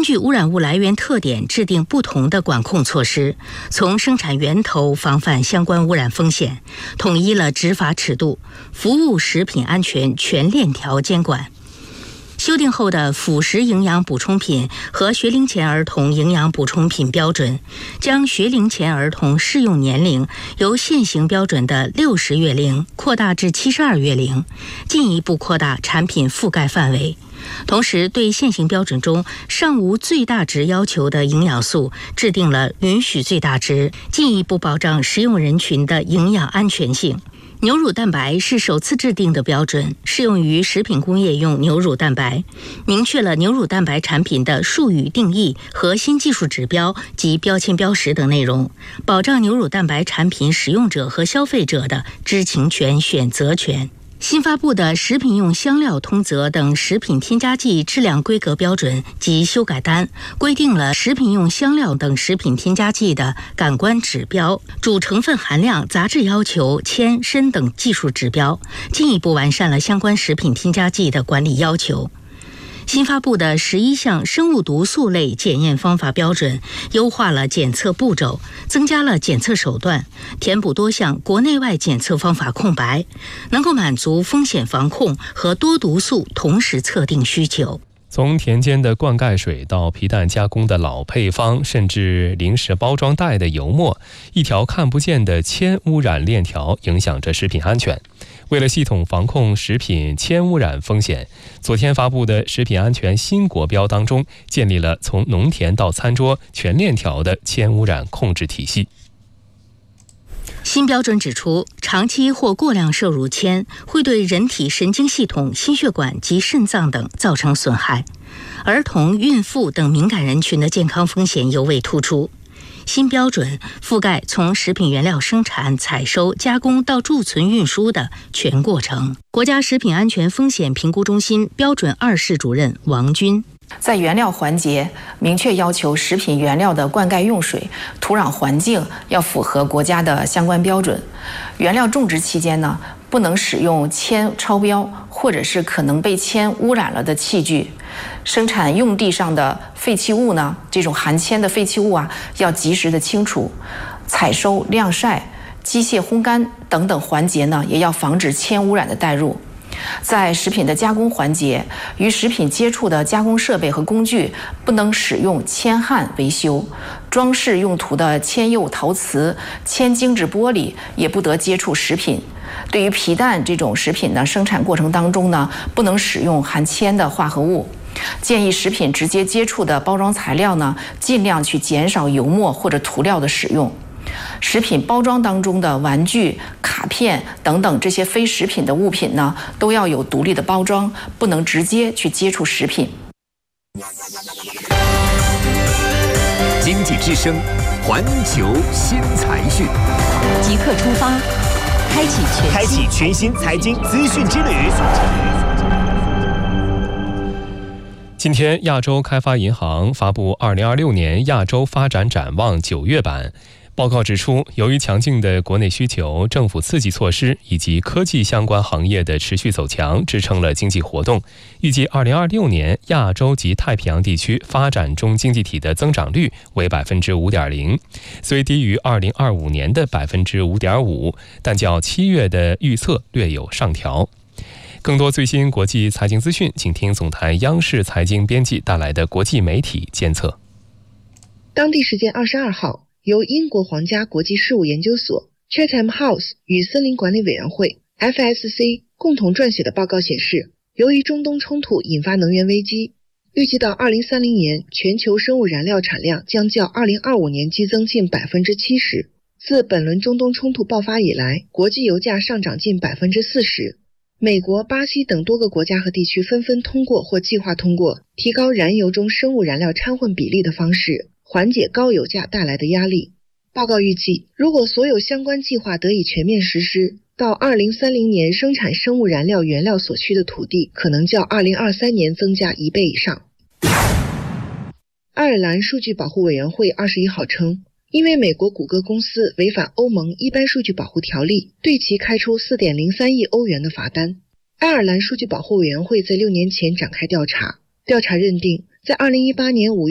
根据污染物来源特点制定不同的管控措施，从生产源头防范相关污染风险，统一了执法尺度，服务食品安全全链条监管。修订后的辅食营养补充品和学龄前儿童营养补充品标准，将学龄前儿童适用年龄由现行标准的60月龄扩大至72月龄，进一步扩大产品覆盖范围。同时，对现行标准中尚无最大值要求的营养素制定了允许最大值，进一步保障食用人群的营养安全性。牛乳蛋白是首次制定的标准，适用于食品工业用牛乳蛋白，明确了牛乳蛋白产品的术语定义、核心技术指标及标签标识等内容，保障牛乳蛋白产品使用者和消费者的知情权、选择权。新发布的食品用香料通则等食品添加剂质量规格标准及修改单，规定了食品用香料等食品添加剂的感官指标、主成分含量、杂质要求、铅、砷等技术指标，进一步完善了相关食品添加剂的管理要求。新发布的11项生物毒素类检验方法标准，优化了检测步骤，增加了检测手段，填补多项国内外检测方法空白，能够满足风险防控和多毒素同时测定需求。 从田间的灌溉水到皮蛋加工的老配方，甚至零食包装袋的油墨，一条看不见的铅污染链条影响着食品安全。为了系统防控食品铅污染风险，昨天发布的食品安全新国标当中，建立了从农田到餐桌全链条的铅污染控制体系。 新标准指出，长期或过量摄入铅会对人体神经系统、心血管及肾脏等造成损害，儿童、孕妇等敏感人群的健康风险尤为突出。新标准覆盖从食品原料生产、采收、加工到贮存、运输的全过程。国家食品安全风险评估中心标准2室主任王军， 在原料环节明确要求食品原料的灌溉用水、土壤环境要符合国家的相关标准。原料种植期间呢，不能使用铅超标或者是可能被铅污染了的器具。生产用地上的废弃物呢，这种含铅的废弃物要及时的清除。采收、晾晒、机械烘干等等环节呢，也要防止铅污染的带入。在食品的加工环节，与食品接触的加工设备和工具不能使用铅焊维修，装饰用途的铅釉陶瓷、铅精制玻璃也不得接触食品。对于皮蛋这种食品呢，生产过程当中呢，不能使用含铅的化合物。建议食品直接接触的包装材料呢，尽量去减少油墨或者涂料的使用。食品包装当中的玩具、卡片等等这些非食品的物品呢，都要有独立的包装，不能直接去接触食品。 经济之声，环球新财讯， 即刻出发，开启全新财经资讯之旅。 今天，亚洲开发银行发布2026年亚洲发展展望9月版。报告指出，由于强劲的国内需求、政府刺激措施以及科技相关行业的持续走强，支撑了经济活动。预计2026年亚洲及太平洋地区发展中经济体的增长率为 5.0%， 虽低于2025年的 5.5%， 但较7月的预测略有上调。更多最新国际财经资讯，请听总台央视财经编辑带来的国际媒体监测。 当地时间22号，由英国皇家国际事务研究所 Chatham House 与森林管理委员会 FSC 共同撰写的报告显示，由于中东冲突引发能源危机，预计到2030年，全球生物燃料产量将较2025年激增近 70%。 自本轮中东冲突爆发以来，国际油价上涨近 40%。美国、巴西等多个国家和地区纷纷通过或计划通过提高燃油中生物燃料掺混比例的方式，缓解高油价带来的压力。报告预计，如果所有相关计划得以全面实施，到2030年生产生物燃料原料所需的土地可能较2023年增加1倍以上。爱尔兰数据保护委员会21号称，因为美国谷歌公司违反欧盟一般数据保护条例，对其开出 4.03 亿欧元的罚单。爱尔兰数据保护委员会在6年前展开调查，调查认定，在2018年5月